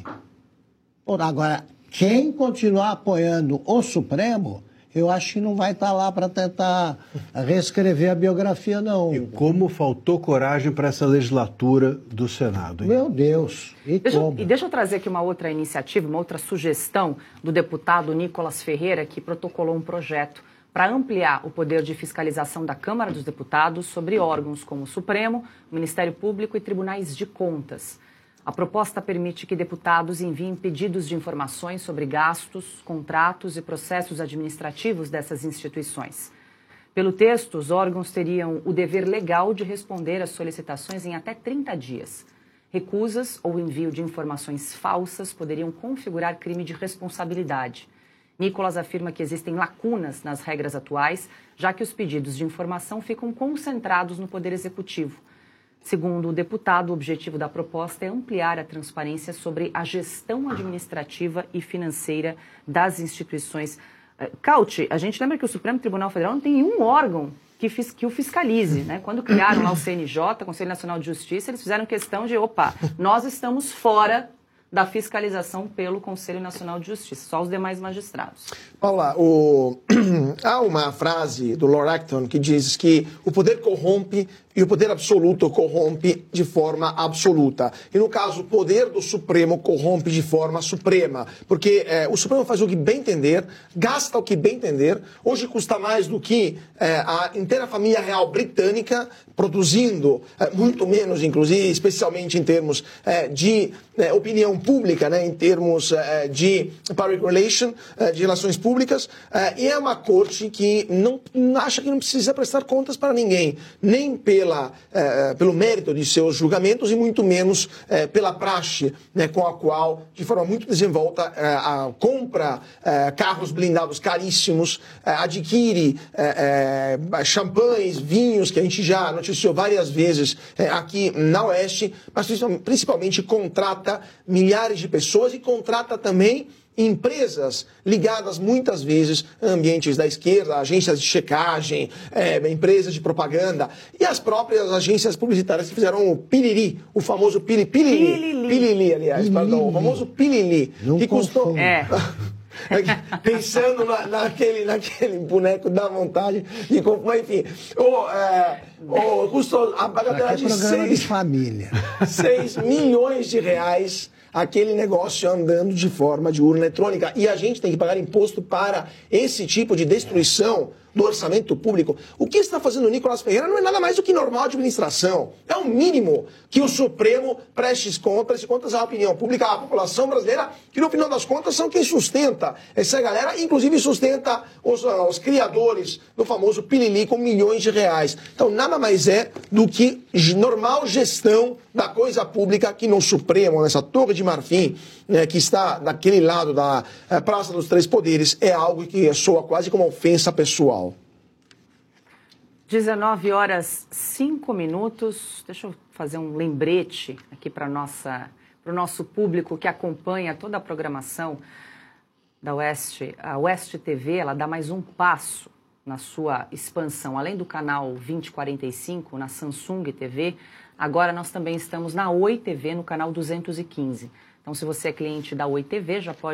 D: Agora, quem continuar apoiando o Supremo, eu acho que não vai estar lá para tentar reescrever a biografia, não.
A: E como faltou coragem para essa legislatura do Senado, hein?
D: Meu Deus, e
B: deixa,
D: como?
B: E deixa eu trazer aqui uma outra iniciativa, uma outra sugestão do deputado Nicolas Ferreira, que protocolou um projeto para ampliar o poder de fiscalização da Câmara dos Deputados sobre órgãos como o Supremo, o Ministério Público e tribunais de contas. A proposta permite que deputados enviem pedidos de informações sobre gastos, contratos e processos administrativos dessas instituições. Pelo texto, os órgãos teriam o dever legal de responder às solicitações em até trinta dias. Recusas ou envio de informações falsas poderiam configurar crime de responsabilidade. Nicolas afirma que existem lacunas nas regras atuais, já que os pedidos de informação ficam concentrados no Poder Executivo. Segundo o deputado, o objetivo da proposta é ampliar a transparência sobre a gestão administrativa e financeira das instituições. Cauti, a gente lembra que o Supremo Tribunal Federal não tem um órgão que, fis, que o fiscalize, né? Quando criaram lá o C N J, Conselho Nacional de Justiça, eles fizeram questão de, opa, nós estamos fora da fiscalização pelo Conselho Nacional de Justiça, só os demais magistrados.
H: Paula, o... há uma frase do Lord Acton que diz que o poder corrompe e o poder absoluto corrompe de forma absoluta. E no caso, o poder do Supremo corrompe de forma suprema, porque é, o Supremo faz o que bem entender, gasta o que bem entender, hoje custa mais do que é, a inteira família real britânica, produzindo é, muito menos, inclusive, especialmente em termos é, de é, opinião pública, né, em termos é, de public relation, é, de relações públicas, é, e é uma corte que não, acha que não precisa prestar contas para ninguém, nem pela, é, pelo mérito de seus julgamentos e muito menos é, pela praxe, né, com a qual, de forma muito desenvolta, é, a, compra é, carros blindados caríssimos, é, adquire é, é, champanhes, vinhos, que a gente já noticiou várias vezes é, aqui na Oeste, mas principalmente contrata milhares de pessoas e contrata também empresas ligadas muitas vezes a ambientes da esquerda, agências de checagem, é, empresas de propaganda e as próprias agências publicitárias que fizeram o Pilili, o famoso Pili, Pilili, Pilili, Pilili aliás, Pilili. Perdão, o famoso Pilili, Não que custou...
B: É.
H: Pensando na, naquele, naquele boneco da vontade de comprar, enfim. O, é, o, custou a bagatela de seis,
D: de família.
H: seis milhões de reais aquele negócio andando de forma de urna eletrônica. E a gente tem que pagar imposto para esse tipo de destruição do orçamento público. O que está fazendo o Nicolas Ferreira não é nada mais do que normal administração. É o mínimo que o Supremo preste contas, preste contas à opinião pública, à população brasileira, que no final das contas são quem sustenta essa galera, inclusive sustenta os, uh, os criadores do famoso Pilili com milhões de reais. Então nada mais é do que normal gestão da coisa pública aqui no Supremo, nessa torre de marfim, né, que está daquele lado da uh, Praça dos Três Poderes, é algo que soa quase como ofensa pessoal.
B: dezenove horas, cinco minutos. Deixa eu fazer um lembrete aqui para o nosso público que acompanha toda a programação da Oeste. A Oeste T V, ela dá mais um passo na sua expansão. Além do canal vinte e quarenta e cinco, na Samsung T V, agora nós também estamos na Oi T V, no canal duzentos e quinze. Então, se você é cliente da Oi T V, já pode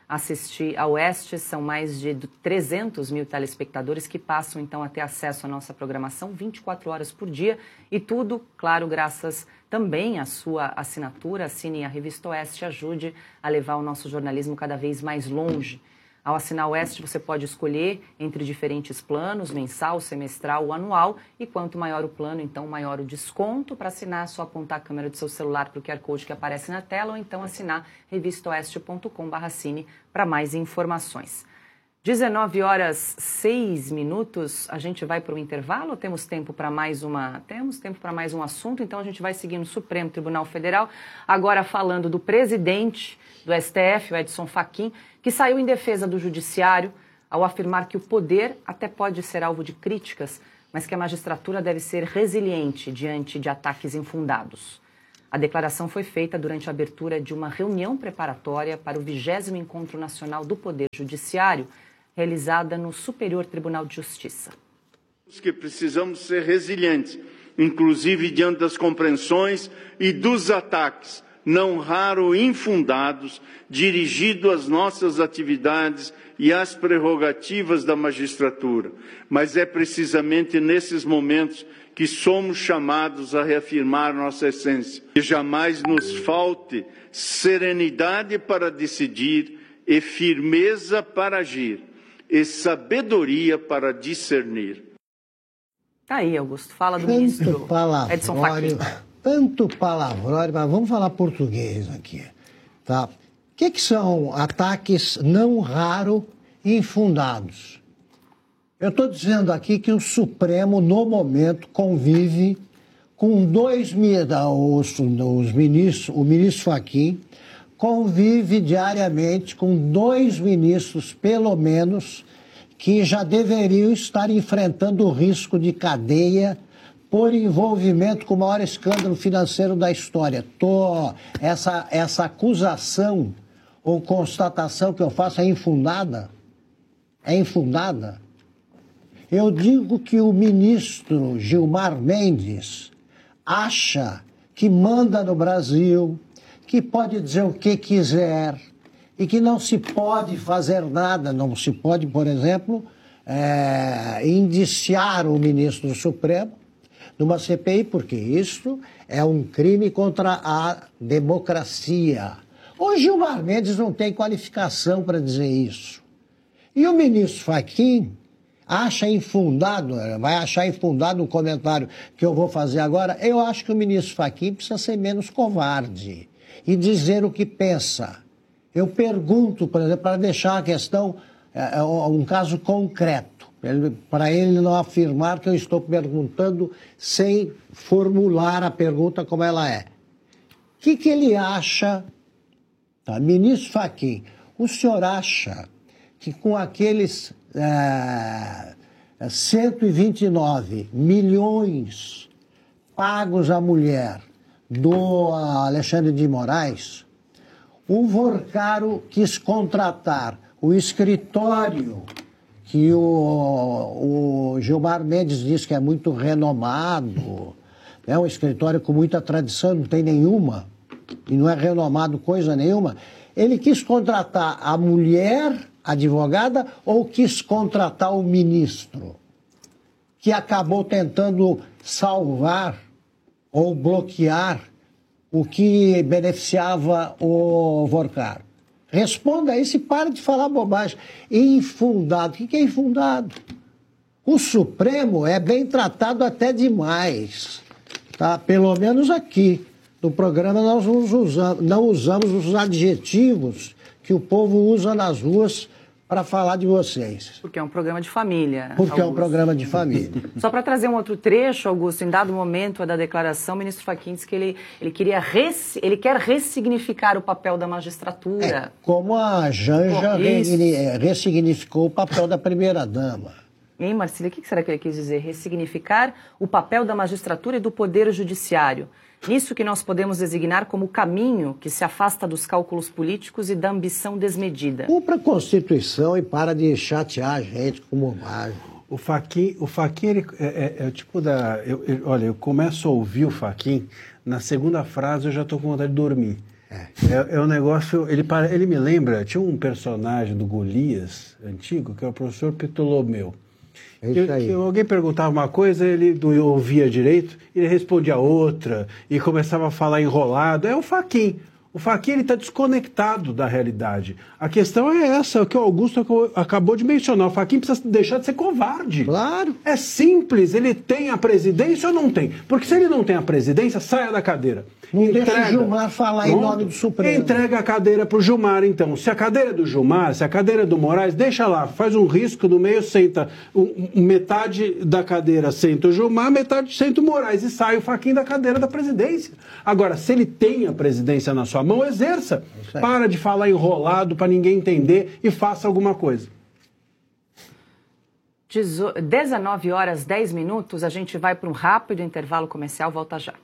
B: assistir ao Oeste. São mais de trezentos mil telespectadores que passam, então, a ter acesso à nossa programação vinte e quatro horas por dia. E tudo, claro, graças também à sua assinatura. Assine a Revista Oeste e ajude a levar o nosso jornalismo cada vez mais longe. Ao assinar o Oeste, você pode escolher entre diferentes planos, mensal, semestral ou anual. E quanto maior o plano, então maior o desconto. Para assinar, é só apontar a câmera do seu celular para o Q R Code que aparece na tela ou então assinar revista oeste ponto com barra cine para mais informações. dezenove horas e seis minutos, a gente vai para o intervalo ou temos tempo para mais uma... Temos tempo para mais um assunto, então a gente vai seguir no Supremo Tribunal Federal, agora falando do presidente do S T F, o Edson Fachin, que saiu em defesa do judiciário ao afirmar que o poder até pode ser alvo de críticas, mas que a magistratura deve ser resiliente diante de ataques infundados. A declaração foi feita durante a abertura de uma reunião preparatória para o vigésimo Encontro Nacional do Poder Judiciário, realizada no Superior Tribunal de Justiça.
M: Que precisamos ser resilientes, inclusive diante das compreensões e dos ataques, não raro infundados, dirigidos às nossas atividades e às prerrogativas da magistratura. Mas é precisamente nesses momentos que somos chamados a reafirmar nossa essência. Que jamais nos falte serenidade para decidir e firmeza para agir, e sabedoria para discernir.
B: Tá aí, Augusto. Fala do
D: Tanto
B: ministro Edson
D: palavrório,
B: Fachin.
D: tanto palavrório, mas vamos falar português aqui, tá? O que, que são ataques não raro e infundados? Eu estou dizendo aqui que o Supremo, no momento, convive com dois os, os ministros, o ministro Fachin convive diariamente com dois ministros, pelo menos, que já deveriam estar enfrentando o risco de cadeia por envolvimento com o maior escândalo financeiro da história. Tô, essa, essa acusação ou constatação que eu faço é infundada? É infundada? Eu digo que o ministro Gilmar Mendes acha que manda no Brasil, que pode dizer o que quiser e que não se pode fazer nada, não se pode, por exemplo, é, indiciar o ministro do Supremo numa C P I, porque isso é um crime contra a democracia. O Gilmar Mendes não tem qualificação para dizer isso. E o ministro Fachin acha infundado, vai achar infundado um comentário que eu vou fazer agora. Eu acho que o ministro Fachin precisa ser menos covarde e dizer o que pensa. Eu pergunto, por exemplo, para deixar a questão, é, um caso concreto, para ele não afirmar que eu estou perguntando sem formular a pergunta como ela é. O que, que ele acha, tá? Ministro Fachin, o senhor acha que com aqueles é, cento e vinte e nove milhões pagos à mulher do Alexandre de Moraes, o Vorcaro quis contratar o escritório que o, o Gilmar Mendes diz que é muito renomado, é um escritório com muita tradição, não tem nenhuma, e não é renomado coisa nenhuma. Ele quis contratar a mulher advogada ou quis contratar o ministro, que acabou tentando salvar ou bloquear o que beneficiava o Vorcaro? Responda aí, se para de falar bobagem. Infundado. O que é infundado? O Supremo é bem tratado até demais. Tá? Pelo menos aqui. No programa nós não usamos, não usamos os adjetivos que o povo usa nas ruas para falar de vocês.
B: Porque é um programa de família.
D: Porque
B: Augusto.
D: é um programa de família.
B: Só para trazer um outro trecho, Augusto, em dado momento da declaração, o ministro Fachin disse que ele, ele, queria res, ele quer ressignificar o papel da magistratura.
D: É, como a Janja re, ressignificou o papel da primeira-dama.
B: Hein, Marcília, o que será que ele quis dizer? Ressignificar o papel da magistratura e do poder judiciário. Isso que nós podemos designar como caminho que se afasta dos cálculos políticos e da ambição desmedida.
D: Cumpra a Constituição e para de chatear a gente com bobagem.
A: O Fachin, o Fachin ele é, é, é o tipo da... Eu, eu, olha, eu começo a ouvir o Fachin, na segunda frase eu já estou com vontade de dormir. É, é, é um negócio, ele, ele me lembra, tinha um personagem do Golias, antigo, que é o professor Ptolomeu. É isso aí. Que, que alguém perguntava uma coisa, ele não ouvia direito, ele respondia outra, e começava a falar enrolado. É o Fachin. O Fachin está desconectado da realidade. A questão é essa, o que o Augusto acabou de mencionar. O Fachin precisa deixar de ser covarde.
D: Claro.
A: É simples, ele tem a presidência ou não tem? Porque se ele não tem a presidência, saia da cadeira.
D: Não
A: entrega.
D: Deixa o Gilmar falar Pronto. Em nome do Supremo.
A: Entrega a cadeira para o Gilmar, então. Se a cadeira é do Gilmar, se a cadeira é do Moraes, deixa lá, faz um risco no meio, senta um, metade da cadeira senta o Gilmar, metade senta o Moraes e sai o Fachin da cadeira da presidência. Agora, se ele tem a presidência na sua mão, exerça. Para de falar enrolado para ninguém entender e faça alguma coisa.
B: dezenove horas, dez minutos, a gente vai para um rápido intervalo comercial, volta já.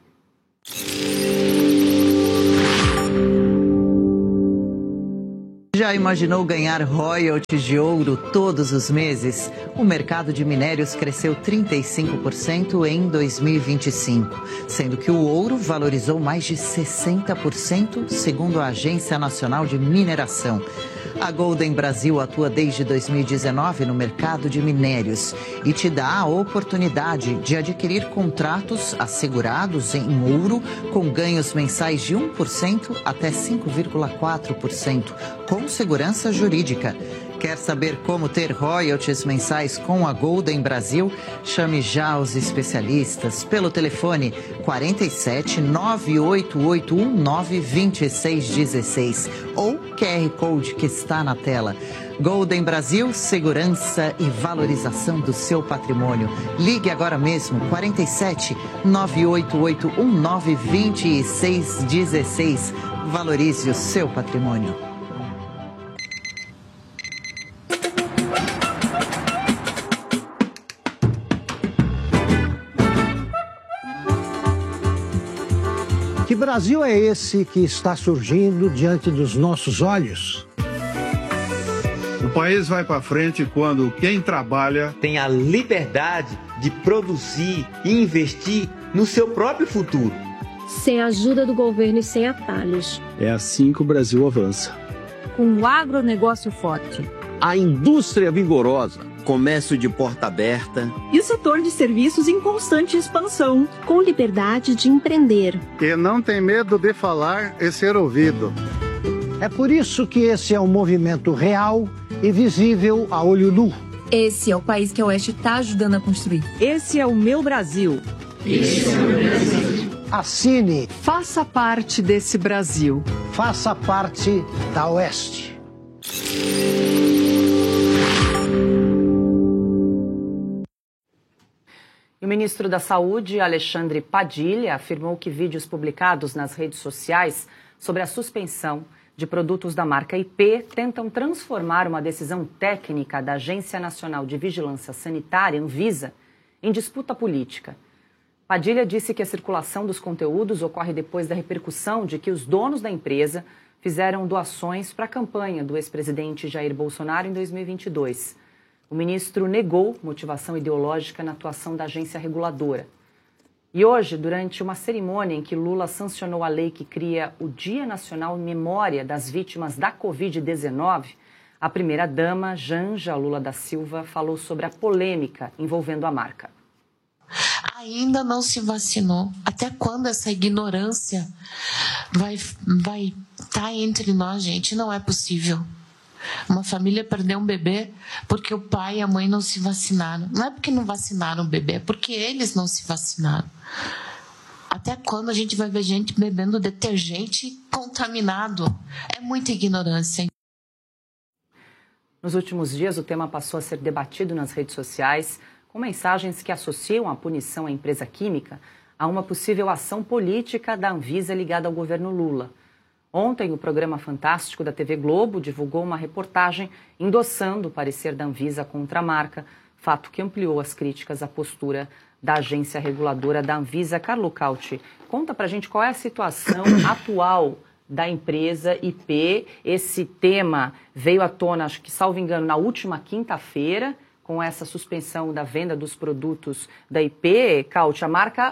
E: Já imaginou ganhar royalties de ouro todos os meses? O mercado de minérios cresceu trinta e cinco por cento em dois mil e vinte e cinco, sendo que o ouro valorizou mais de sessenta por cento, segundo a Agência Nacional de Mineração. A Golden Brasil atua desde dois mil e dezenove no mercado de minérios e te dá a oportunidade de adquirir contratos assegurados em ouro com ganhos mensais de um por cento até cinco vírgula quatro por cento, com segurança jurídica. Quer saber como ter royalties mensais com a Golden Brasil? Chame já os especialistas pelo telefone quarenta e sete, nove oito oito um nove, dois seis um seis ou Q R Code que está na tela. Golden Brasil, segurança e valorização do seu patrimônio. Ligue agora mesmo, quarenta e sete, nove oito oito um nove, dois seis um seis. Valorize o seu patrimônio.
D: Que Brasil é esse que está surgindo diante dos nossos olhos?
N: O país vai para frente quando quem trabalha
O: tem a liberdade de produzir e investir no seu próprio futuro.
P: Sem a ajuda do governo e sem atalhos.
Q: É assim que o Brasil avança.
P: Com o agronegócio forte.
R: A indústria vigorosa. Comércio de porta aberta.
S: E o setor de serviços em constante expansão.
P: Com liberdade de empreender.
T: Que não tem medo de falar e ser ouvido.
D: É por isso que esse é um movimento real e visível a olho nu.
U: Esse é o país que a Oeste está ajudando a construir.
S: Esse é o meu Brasil.
D: Esse é o meu Brasil. Assine.
V: Faça parte desse Brasil.
D: Faça parte da Oeste.
B: O ministro da Saúde, Alexandre Padilha, afirmou que vídeos publicados nas redes sociais sobre a suspensão de produtos da marca I P tentam transformar uma decisão técnica da Agência Nacional de Vigilância Sanitária, Anvisa, em disputa política. Padilha disse que a circulação dos conteúdos ocorre depois da repercussão de que os donos da empresa fizeram doações para a campanha do ex-presidente Jair Bolsonaro em dois mil e vinte e dois. O ministro negou motivação ideológica na atuação da agência reguladora. E hoje, durante uma cerimônia em que Lula sancionou a lei que cria o Dia Nacional em Memória das Vítimas da covid dezenove, a primeira-dama, Janja Lula da Silva, falou sobre a polêmica envolvendo a marca.
W: Ainda não se vacinou. Até quando essa ignorância vai vai estar entre nós, gente? Não é possível. Uma família perdeu um bebê porque o pai e a mãe não se vacinaram. Não é porque não vacinaram o bebê, é porque eles não se vacinaram. Até quando a gente vai ver gente bebendo detergente contaminado? É muita ignorância.
B: Nos últimos dias, o tema passou a ser debatido nas redes sociais, com mensagens que associam a punição à empresa química a uma possível ação política da Anvisa ligada ao governo Lula. Ontem, o programa Fantástico da T V Globo divulgou uma reportagem endossando o parecer da Anvisa contra a marca, fato que ampliou as críticas à postura da agência reguladora da Anvisa. Carlo Cauti, conta pra gente qual é a situação atual da empresa I P. Esse tema veio à tona, acho que, salvo engano, na última quinta-feira, com essa suspensão da venda dos produtos da I P. Cauti, a marca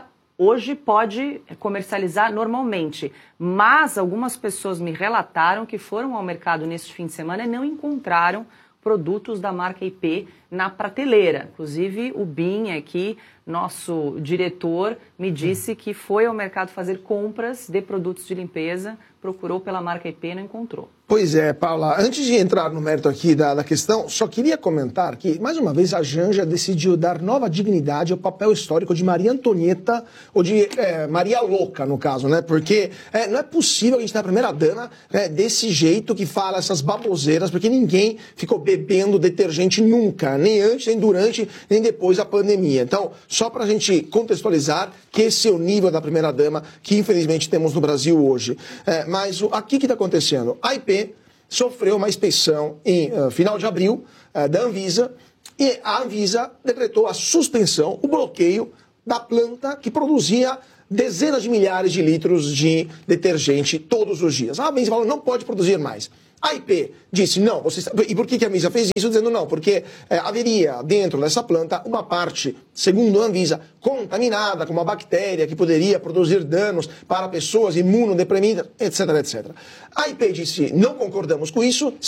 B: hoje pode comercializar normalmente, mas algumas pessoas me relataram que foram ao mercado neste fim de semana e não encontraram produtos da marca I P na prateleira. Inclusive, o Bin aqui, nosso diretor, me disse que foi ao mercado fazer compras de produtos de limpeza, procurou pela marca I P e não encontrou.
H: Pois é, Paula, antes de entrar no mérito aqui da, da questão, só queria comentar que, mais uma vez, a Janja decidiu dar nova dignidade ao papel histórico de Maria Antonieta, ou de é, Maria Louca, no caso, né? Porque é, não é possível a gente ter a primeira-dama né, desse jeito que fala essas baboseiras, porque ninguém ficou bebendo detergente nunca, nem antes, nem durante, nem depois da pandemia. Então, só para a gente contextualizar que esse é o nível da primeira-dama que, infelizmente, temos no Brasil hoje. É, mas o, aqui que está acontecendo? A I P sofreu uma inspeção em uh, final de abril uh, da Anvisa e a Anvisa decretou a suspensão, o bloqueio da planta que produzia dezenas de milhares de litros de detergente todos os dias. A Anvisa falou, não pode produzir mais. A I P disse não, você... e por que que a Anvisa fez isso? Dizendo não, porque é, haveria dentro dessa planta uma parte, segundo a Anvisa, contaminada com uma bactéria que poderia produzir danos para pessoas imunodeprimidas, etc, etcétera. A I P disse não concordamos com isso,